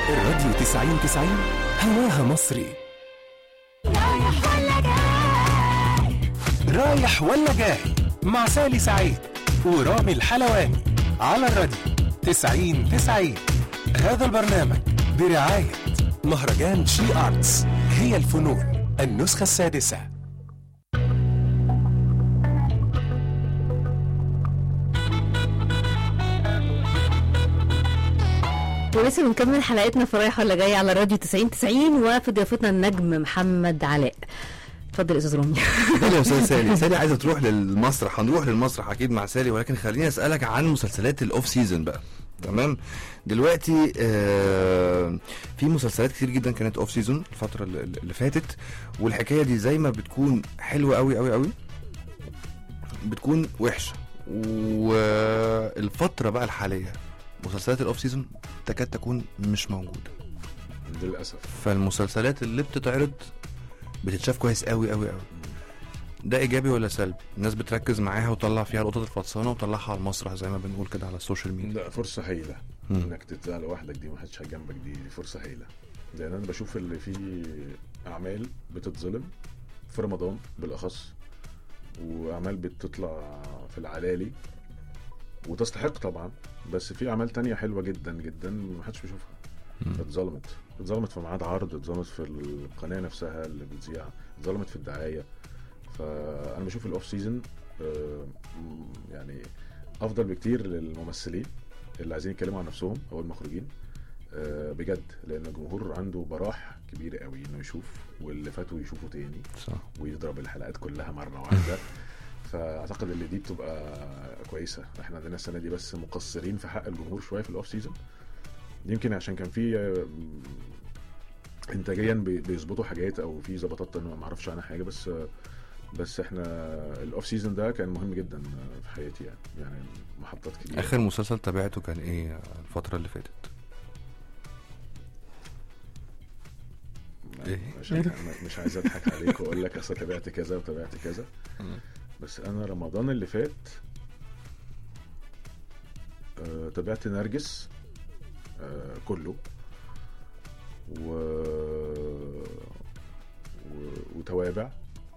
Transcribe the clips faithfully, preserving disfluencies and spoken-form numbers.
الراديو تسعين تسعين هواها مصري. رايح ولا جاي؟ رايح ولا جاي مع سالي سعيد ورامي الحلواني على الراديو تسعين تسعين. هذا البرنامج برعاية مهرجان شي آرتس، هي الفنون النسخة السادسة. ولسه بنكمل حلقتنا في رايح ولا جاي على الراديو تسعين تسعين، وفي ضيافتنا النجم محمد علاء. اتفضل يا استاذ رامي. اتفضل يا استاذ سالي. سالي عايزه تروح للمسرح، هنروح للمسرح اكيد مع سالي، ولكن خليني اسالك عن مسلسلات الاوف سيزون بقى. تمام. دلوقتي آه في مسلسلات كتير جدا كانت اوف سيزون الفتره اللي فاتت، والحكايه دي زي ما بتكون حلوه قوي قوي قوي بتكون وحشه. والفتره بقى الحاليه مسلسلات الاوف سيزون تكاد تكون مش موجوده للاسف. فالمسلسلات اللي بتتعرض بتتشاف كويس قوي قوي قوي. ده ايجابي ولا سلبي؟ الناس بتركز معاها وتطلع فيها القطط الفطسانه وتطلعها على المسرح زي ما بنقول كده على السوشيال ميديا. لا، فرصه هايله انك تطلع لوحدك، دي ما حدش جنبك، دي فرصه هايله. لان انا بشوف اللي فيه اعمال بتتظلم في رمضان بالاخص، واعمال بتطلع في العلالي وتستحق طبعا، بس في اعمال تانية حلوه جدا جدا ما حدش بيشوفها. اتظلمت اتظلمت في ميعاد عرض، اتظلمت في القناه نفسها اللي بتذيع، اتظلمت في الدعايه. فانا بشوف الاوف سيزون يعني افضل بكتير للممثلين اللي عايزين يتكلموا عن نفسهم او المخرجين بجد، لان الجمهور عنده براح كبير قوي انه يشوف، واللي فاتوا يشوفوا تاني صح. ويضرب الحلقات كلها مره واحده. فاعتقد اللي دي بتبقى كويسه. احنا عندنا السنه دي بس مقصرين في حق الجمهور شويه في الاوف سيزون، يمكن عشان كان في انتاجيا بيظبطوا حاجات او في ظبطات انا ما اعرفش عنها حاجه، بس بس احنا الاوف سيزون ده كان مهم جدا في حياتي يعني يعني محطات كتير. اخر مسلسل تابعته كان ايه الفتره اللي فاتت؟ ايه عشان مش عايز اضحك عليك واقول لك اصل تابعت كذا وتابعت كذا، بس انا رمضان اللي فات أه تابعت نرجس أه كله و... و... وتوابع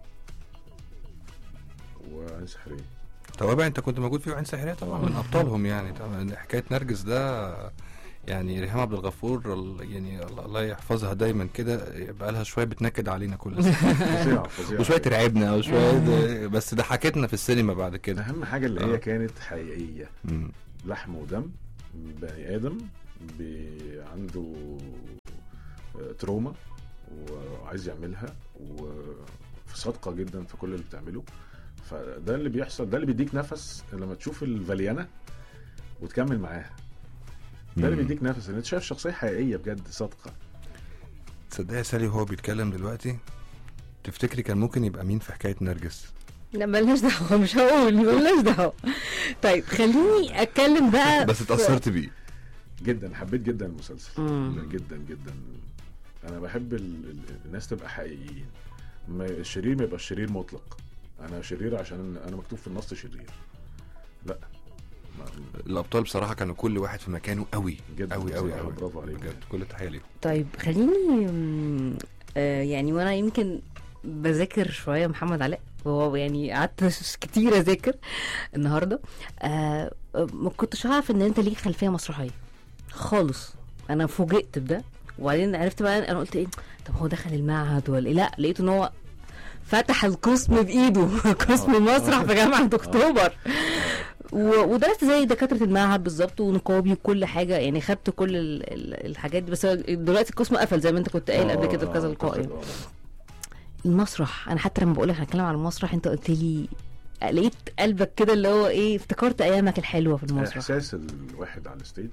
وعين سحرية. توابع انت كنت موجود فيه، وعين سحرية طبعا من ابطالهم يعني. طبعا حكاية نرجس ده يعني ريهام عبد الغفور يعني الله يحفظها دايما كده، بقى لها شويه بتنكد علينا كل فظيعه فظيعه وشويه ترعبنا او شويه بس ضحكتنا في السينما بعد كده. اهم حاجه اللي هي كانت حقيقيه، مم. لحم ودم، بني ادم عنده تروما وعايز يعملها، وصادقه جدا في كل اللي بتعمله. فده اللي بيحصل، ده اللي بيديك نفس لما تشوف الفاليانة وتكمل معاها. ده اللي بيديك نفس ان انت شايف شخصيه حقيقيه بجد صادقه. تصدق يا سالي وهو بيتكلم دلوقتي تفتكري كان ممكن يبقى مين في حكايه نرجس؟ لا مالناش دعوه، مش هقول مالناش دعوه. طيب خليني اتكلم بقى. بس اتاثرت بيه جدا، حبيت جدا المسلسل مم. جدا جدا. انا بحب ال... الناس تبقى حقيقيين، ما الشرير ما يبقى الشرير مطلق. انا شرير عشان انا مكتوب في النص شرير، لا. الابطال بصراحه كانوا كل واحد في مكانه قوي قوي قوي قوي. برافو عليك بجد، كل التحيه ليهم. طيب خليني آه يعني وانا يمكن بذاكر شويه محمد علاء، وهو يعني قعدت كتير اذاكر النهارده، آه ما كنتش عارف ان انت ليك خلفيه مسرحيه خالص. انا فوجئت بده، وبعدين عرفت بقى، انا قلت ايه طب هو دخل المعهد ولا ايه؟ لا، لقيت ان هو فتح القسم بايده قسم مسرح في جامعه اكتوبر، ودرست زي دكاتره المعهد بالظبط، ونقابي وكل حاجه يعني، خدت كل الحاجات دي. بس دلوقتي القسم قفل زي ما انت كنت قايل قبل كده بكذا لقاء. المسرح انا حتى لما بقول لك هنتكلم عن المسرح انت قلت لي لقيت قلبك كده اللي هو ايه، افتكرت ايامك الحلوه في المسرح. احساس الواحد على الستيج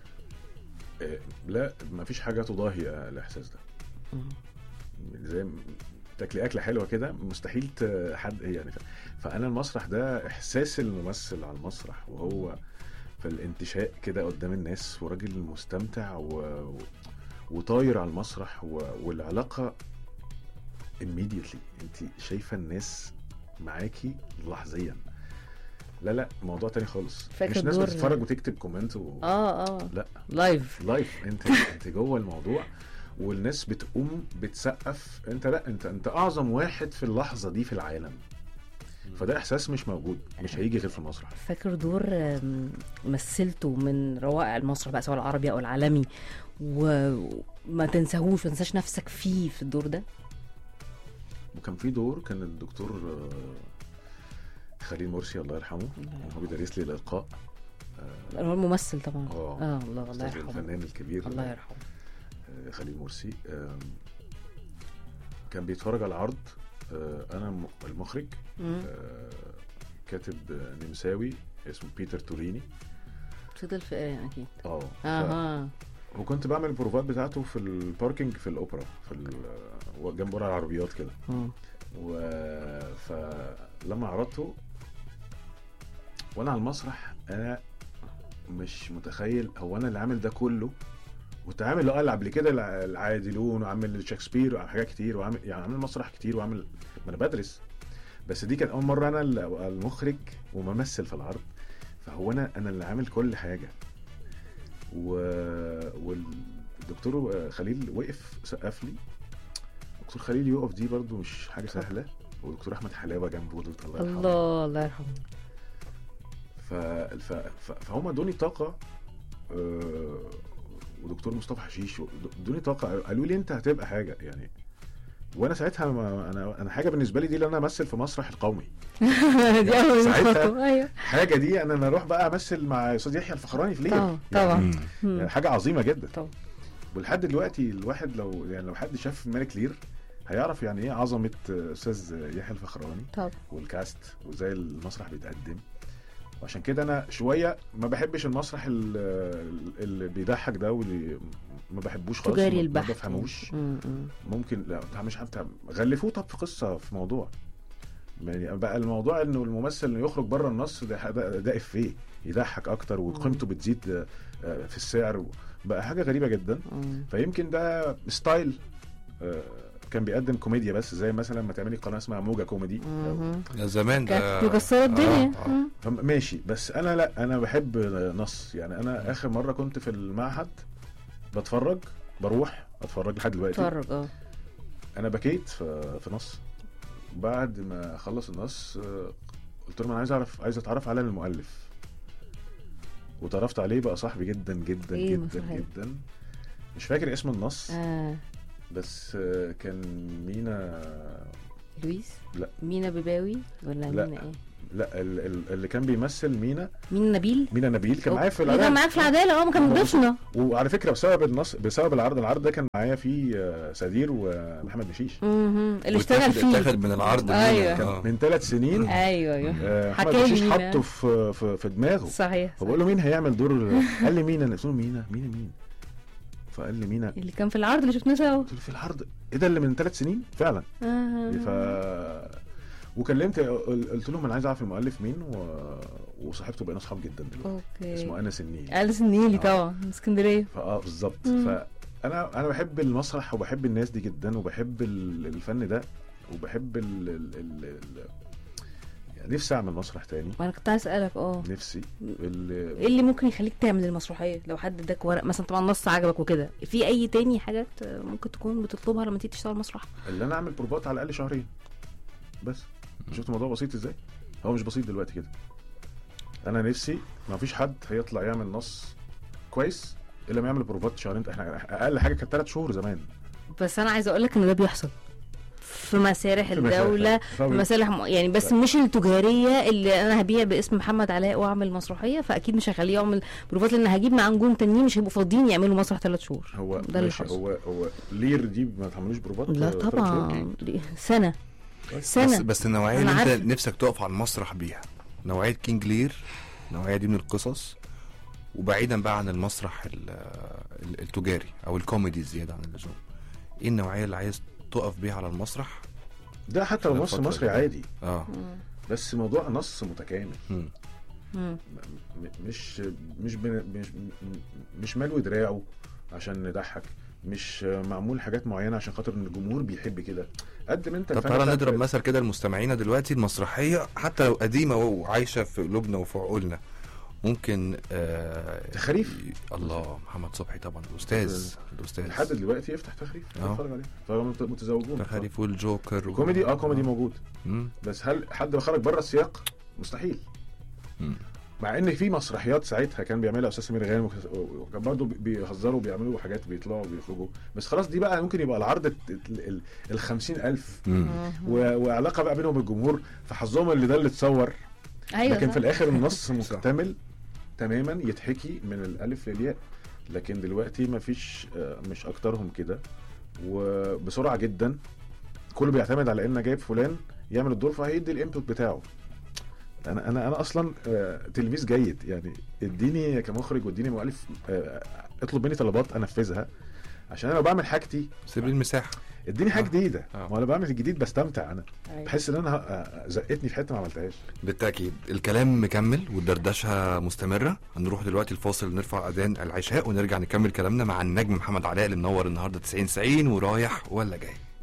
لا ما فيش حاجه تضاهي الاحساس ده. زي تاكلي اكله حلوه كده مستحيل حد يعني. فانا المسرح ده احساس الممثل على المسرح وهو في الانتشاء كده قدام الناس، وراجل مستمتع و... وطاير على المسرح، و... والعلاقه immediately انت شايفه الناس معاكي لحظيا. لا لا موضوع تاني خالص. فاكر مش ناس الدور- بتتفرج وتكتب كومنت و... اه اه لا لايف. لايف. انت انت جوه الموضوع والناس بتقوم بتسقف. انت لا انت انت اعظم واحد في اللحظه دي في العالم. فده احساس مش موجود، مش هيجي غير في المسرح. فاكر دور آم، مثلته من روائع المسرح بقى سواء العربي او العالمي وما تنساهوش ما تنساش نفسك فيه في الدور ده؟ وكان في دور كان الدكتور آه، خليل مرسي الله يرحمه، هو بيدرس لي الالقاء. هو الممثل طبعا. اه اه الله الله أستاذ يرحمه. الفنان الكبير الله يرحمه. آه، خليل مرسي. آم، كان بيتفرج على العرض. آه، انا م- المخرج مم. آه، كاتب آه، نمساوي اسمه بيتر توريني. فضل في ايه اكيد. اه ف- اها وكنت بعمل البروفات بتاعته في الباركينج في الاوبرا في ال- جنب ورا العربيات كده. مم. و فلما عرضته وانا على المسرح انا مش متخيل هو انا اللي عامل ده كله. كنت عامل اه قبل كده الع- العادلون وعامل شكسبير وعامل حاجات كتير وعامل يعني عامل مسرح كتير وعامل ما انا بدرس. بس دي كانت اول مره انا ال- المخرج وممثل في العرض. فهو انا انا اللي عامل كل حاجه. و... والدكتور خليل وقف سقف لي. دكتور خليل يقف دي برضو مش حاجه سهله. ودكتور احمد حلاوه جنبه دكتور الله يرحمه. الله الله يرحمه. ف... ف... ف... فهم ادوني طاقه. آه، ودكتور مصطفى حشيش ادوني طاقه. قالوا لي انت هتبقى حاجه يعني. وانا ساعتها ما انا انا حاجه بالنسبه لي دي اللي انا امثل في مسرح القومي. دي اول ساعتها- خطوة. ايوه حاجه دي انا انا اروح بقى امثل مع استاذ يحيى الفخراني في ليل. طبعا طبعا. مم. يعني حاجه عظيمه جدا. طبعا. ولحد دلوقتي الواحد لو يعني لو حد شاف ملك لير هيعرف يعني ايه عظمه استاذ يحيى الفخراني طبعا. والكاست وازاي المسرح بيتقدم. وعشان كده انا شويه ما بحبش المسرح ال- اللي بيضحك ده واللي ما بحبوش خالص. تجاري ما- البحث. ما بفهموش. مم. مم. ممكن لا انت مش عارف غلفوه. طب في قصه في موضوع يعني بقى الموضوع انه الممثل انه يخرج بره النص ده ده, ده افيه يضحك اكتر وقيمته بتزيد آه، في السعر. بقى حاجه غريبه جدا. مم. فيمكن ده ستايل آه، كان بيقدم كوميديا بس زي مثلا ما تعملي قناه اسمها موجه كوميدي. مم. يا زمان ده كانت مكسرة الدنيا. آه، آه. مم. فم- ماشي. بس انا لا انا بحب نص. يعني انا اخر مره كنت في المعهد بتفرج بروح اتفرج لحد دلوقتي. اتفرج اه انا بكيت في, في نص. بعد ما خلص النص آه، قلت لهم انا عايز اعرف عايز اتعرف على المؤلف. وتعرفت عليه بقى صاحبي جدا جدا إيه جدا مسرحية؟ جدا. مش فاكر اسم النص اه بس آه، كان مينا. لويس. لا. مينا بباوي ولا لا. مينا ايه؟ لا ال- ال- اللي كان بيمثل مينا مينا نبيل. مينا نبيل كان معايا في اللي كان العراق. معاك في العدالة اه ما كان ضيفنا. وعلى فكره بسبب النص بسبب العرض العرض ده كان معايا فيه آه، سدير ومحمد مشيش. مهم. اللي اشتغل واتاخد- فيه. اتاخد من العرض أيوة. آه. من ثلاث سنين. ايوه ايوه آه، محمد حكالي مشيش مينا. حطه في في, في دماغه. صحيح. فبقول له مين هيعمل دور. قال لي مينا. انا قلت له مينا مين مين. فقال لي مينا. اللي كان في العرض اللي شفناه سوا. قلت له في العرض ايه ده اللي من ثلاث سنين فعلا. آه. ف وكلمت قلت لهم انا عايز اعرف المؤلف مين و... وصاحبته بقينا اصحاب جدا دلوقتي. اوكي. اسمه انس النيل. أليس النيلي آه. طبعا من اسكندريه. فاه بالظبط. مم. فانا انا بحب المسرح وبحب الناس دي جدا وبحب ال- الفن ده وبحب ال... ال... ال... ال... يعني نفسي اعمل مسرح تاني. وانا كنت عايز اسالك اه نفسي ايه ال... اللي ممكن يخليك تعمل المسرحيه لو حد اداك ورق مثلا طبعا نص عجبك وكده في اي تاني حاجات ممكن تكون بتطلبها لما تيجي تشتغل مسرح؟ اللي انا اعمل بروفات على الاقل شهرين بس. شفت الموضوع بسيط ازاي؟ هو مش بسيط دلوقتي كده. انا نفسي ما فيش حد هيطلع يعمل نص كويس الا ما يعمل بروفات شهرين. احنا اقل حاجه كانت ثلاث شهور زمان. بس انا عايزه اقول لك ان ده بيحصل في مسارح في مسارح. الدوله فاهم؟ في مسارح م- يعني بس مش التجاريه اللي انا هبيع باسم محمد علاء واعمل مسرحيه فاكيد مش هخليه يعمل بروفات لان هجيب معاه نجوم تانيين مش هيبقوا فاضيين يعملوا مسرح ثلاث شهور. هو ده اللي ماشي. حصل. هو هو لير دي ما تعملوش بروفات لا ثلاث شهور طبعا كده. دي سنه بس, سنه بس النوعيه أنا اللي انت عارفة. نفسك تقف على المسرح بيها نوعيه كينج لير. النوعيه دي من القصص وبعيدا بقى عن المسرح ال- ال- التجاري او الكوميدي الزياده عن اللزوم. ايه النوعيه اللي عايز تقف بيها على المسرح؟ ده حتى لو في نص الفترة مصري دي. عادي اه مم. بس موضوع نص متكامل. مم. مم. م- مش مش بن- مش مش ملوي دراعه عشان نضحك. مش معمول حاجات معينه عشان خاطر ان الجمهور بيحب كده. قدم انت طب الفن تعالى بتاعك. نضرب مثل كده لمستمعينا دلوقتي، المسرحيه حتى لو قديمه وعايشه في قلوبنا وفي عقولنا، ممكن آه تخاريف. الله، محمد صبحي طبعا الاستاذ الاستاذ لحد دلوقتي يفتح تخريف آه. يتفرج عليه، فمتزوجون. تخاريف والجوكر و... كوميدي اه كوميدي موجود، مم. بس هل حد خرج بره السياق؟ مستحيل. مم. مع ان في مسرحيات ساعتها كان بيعملها استاذ سمير غانم وكان برضه بيهزروا وبيعملوا حاجات، بيطلعوا وبيخرجوا، بس خلاص دي بقى ممكن يبقى العرض ال خمسين ألف وعلاقه بقى بينهم الجمهور، فحظهم اللي ده اللي اتصور. ايوه لكن صح. في الاخر النص مكتمل تماما يتحكي من الالف للياء. لكن دلوقتي مفيش، مش اكترهم كده، وبسرعه جدا كله بيعتمد على ان جايب فلان يعمل الدور فهيدي الانبوت بتاعه. انا انا انا اصلا تلميذ جيد يعني، اديني كمخرج واديني مؤلف، اطلب مني طلبات انفذها، عشان انا لو بعمل حاجتي سيب لي المساحه، اديني حاجه جديده. آه. ما انا بعمل الجديد بستمتع، انا أيوة. بحس ان انا زقتني في حته ما عملتهاش. بالتاكيد. الكلام مكمل والدردشه مستمره. هنروح دلوقتي الفاصل نرفع اذان العشاء ونرجع نكمل كلامنا مع النجم محمد علاء اللي منور النهارده تسعين تسعين ورايح ولا جاي.